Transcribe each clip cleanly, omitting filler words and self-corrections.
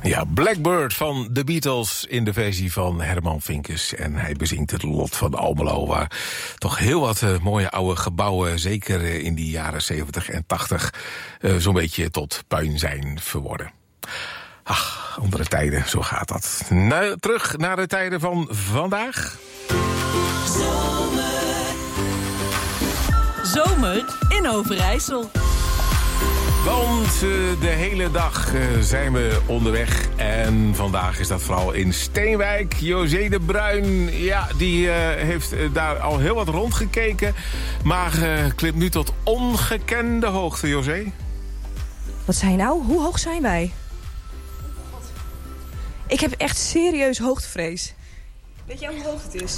Ja, Blackbird van The Beatles in de versie van Herman Vinkers. En hij bezingt het lot van Almelo, waar toch heel wat mooie oude gebouwen, zeker in die jaren 70 en 80, zo'n beetje tot puin zijn verworden. Ach, andere tijden, zo gaat dat. Terug naar de tijden van vandaag. Zomer in Overijssel. Want de hele dag zijn we onderweg. En vandaag is dat vooral in Steenwijk. José de Bruin, ja, die heeft daar al heel wat rondgekeken. Maar klimt nu tot ongekende hoogte, José. Wat zei je nou? Hoe hoog zijn wij? Ik heb echt serieus hoogtevrees. Weet jij hoe hoog het is?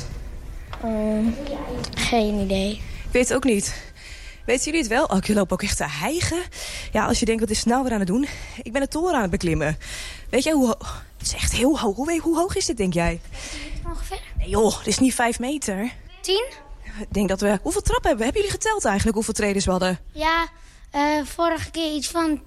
Geen idee. Ik weet het ook niet. Weten jullie het wel? Oh, ik loop ook echt te hijgen. Ja, als je denkt, wat is nou weer aan het doen? Ik ben de toren aan het beklimmen. Weet jij hoe hoog? Het is echt heel hoog. Hoe hoog is dit, denk jij? Ongeveer? Nee joh, dit is niet 5 meter. 10? Ik denk dat we... Hoeveel trappen hebben we? Hebben jullie geteld eigenlijk hoeveel treden we hadden? Ja, vorige keer iets van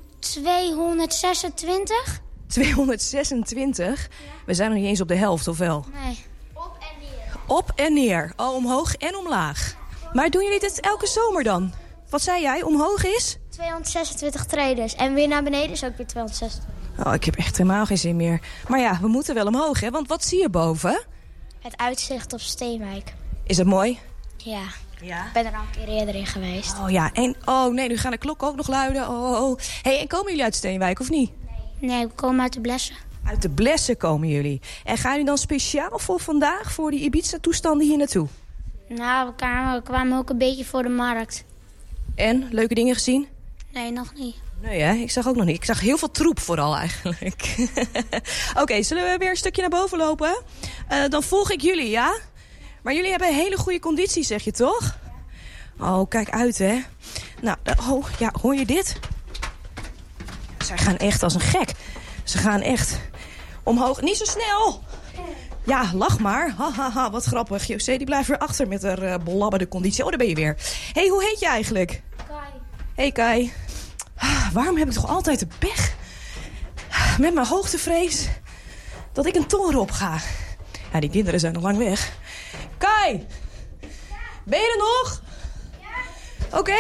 226. 226? Ja. We zijn nog niet eens op de helft, of wel? Nee. Op en neer. Op en neer. Oh, omhoog en omlaag. Maar doen jullie dit elke zomer dan? Wat zei jij? Omhoog is? 226 treden. En weer naar beneden is ook weer 226. Oh, ik heb echt helemaal geen zin meer. Maar ja, we moeten wel omhoog, hè? Want wat zie je boven? Het uitzicht op Steenwijk. Is het mooi? Ja. Ja. Ik ben er al een keer eerder in geweest. Oh ja, en... Oh nee, nu gaan de klokken ook nog luiden. Oh. Hey, en komen jullie uit Steenwijk, of niet? Nee, we komen uit de Blessen. Uit de Blessen komen jullie. En gaan jullie dan speciaal voor vandaag, voor die Ibiza-toestanden hier naartoe? Nou, we kwamen ook een beetje voor de markt. En? Leuke dingen gezien? Nee, nog niet. Nee, hè? Ik zag ook nog niet. Ik zag heel veel troep vooral eigenlijk. Oké, zullen we weer een stukje naar boven lopen? Dan volg ik jullie, ja? Maar jullie hebben een hele goede conditie, zeg je toch? Oh, kijk uit, hè? Nou, ja, hoor je dit? Zij gaan echt als een gek. Ze gaan echt omhoog. Niet zo snel! Ja, lach maar. Ha, wat grappig. José, die blijft weer achter met haar belabberde conditie. Oh, daar ben je weer. Hé, hoe heet je eigenlijk? Kai. Hey Kai. Waarom heb ik toch altijd de pech met mijn hoogtevrees dat ik een toren op ga? Ja, die kinderen zijn nog lang weg. Kai! Ben je er nog? Ja. Oké.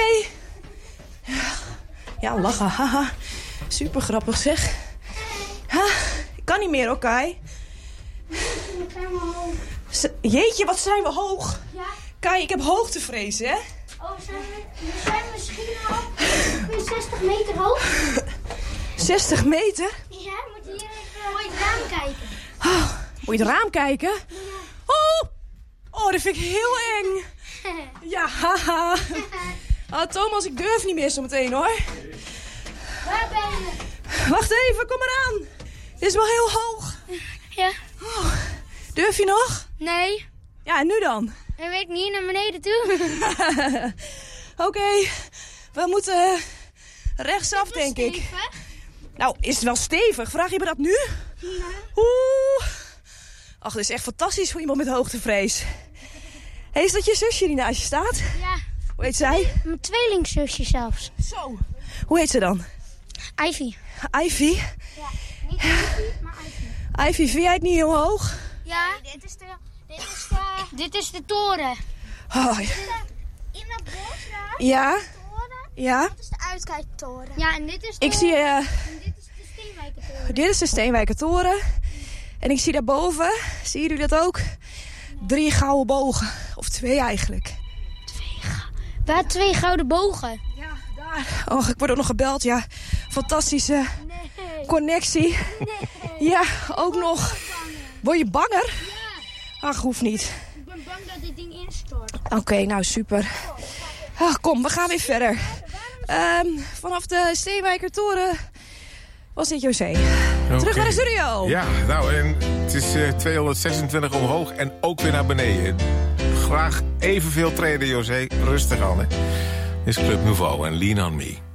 Ja, lachen. Haha. Super grappig zeg. Ik kan niet meer hoor, Kai. Jeetje, wat zijn we hoog. Ja. Kai, ik heb hoogtevrees, hè? Oh, we zijn misschien al 60 meter hoog. 60 meter? Ja, moet je hier even mooi het raam kijken. Oh, moet je het raam kijken? Ja. Oh, dat vind ik heel eng. Ja, haha. Oh, Thomas, ik durf niet meer zo meteen, hoor. Waar ben je? Wacht even, kom maar aan. Dit is wel heel hoog. Ja. Oh, durf je nog? Nee. Ja, en nu dan? Dan weet ik niet naar beneden toe. Oké, we moeten rechtsaf, denk ik. Nou, is het wel stevig? Vraag je me dat nu? Ja. Oeh. Ach, dit is echt fantastisch voor iemand met hoogtevrees. Hey, is dat je zusje die naast je staat? Ja. Hoe heet zij? Mijn tweelingzusje zelfs. Zo. Hoe heet ze dan? Ivy. Ivy? Ja, niet Ivy, maar Ivy. Ivy, vind jij het niet heel hoog? Ja, dit is de toren. Oh, ja. In dat bos daar. Ja? Toren. Ja? Dat is de uitkijktoren. Ja, en dit is de... Ik zie... En dit is de Steenwijkertoren. Dit is de Steenwijkertoren. En ik zie daarboven, zien jullie dat ook? 3 gouden bogen. Of 2 eigenlijk. 2 gouden bogen. Ja, daar. Oh, ik word ook nog gebeld. Ja, fantastische connectie. Nee. Ja, ook nog. Word je banger? Ja. Ach, hoeft niet. Ik ben bang dat dit ding instort. Oké, nou super. Ach, kom, we gaan weer verder. Vanaf de Steenwijkertoren was dit José. Okay. Terug naar de studio. Ja, nou, en het is 226 omhoog en ook weer naar beneden. Graag evenveel treden, José. Rustig aan, hè. Dit is Club Nouveau en Lean on Me.